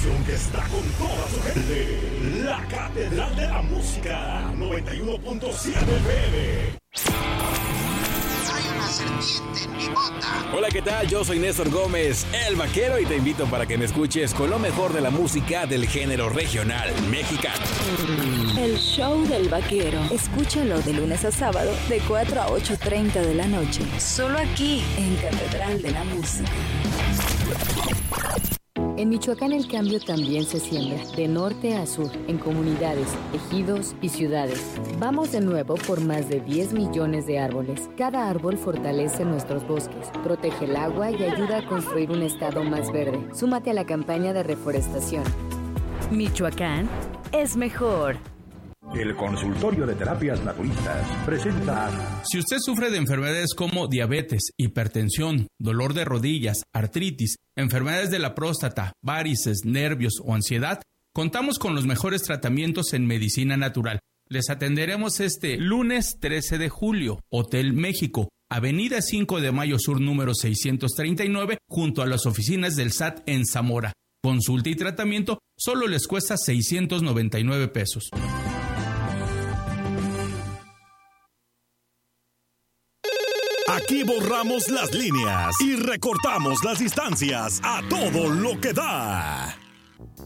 estación que está con toda su gente. La Catedral de la Música, 91.7 FM. Hay una serpiente en mi bota. Hola, ¿qué tal? Yo soy Néstor Gómez, el vaquero, y te invito para que me escuches con lo mejor de la música del género regional mexicano. El show del vaquero. Escúchalo de lunes a sábado de 4 a 8:30 de la noche. Solo aquí en Catedral de la Música. En Michoacán el cambio también se siembra, de norte a sur, en comunidades, ejidos y ciudades. Vamos de nuevo por más de 10 millones de árboles. Cada árbol fortalece nuestros bosques, protege el agua y ayuda a construir un estado más verde. Súmate a la campaña de reforestación. Michoacán es mejor. El Consultorio de Terapias Naturistas presenta... Si usted sufre de enfermedades como diabetes, hipertensión, dolor de rodillas, artritis, enfermedades de la próstata, varices, nervios o ansiedad, contamos con los mejores tratamientos en medicina natural. Les atenderemos este lunes 13 de julio, Hotel México, Avenida 5 de Mayo Sur número 639, junto a las oficinas del SAT en Zamora. Consulta y tratamiento solo les cuesta 699 pesos. Aquí borramos las líneas y recortamos las distancias a todo lo que da.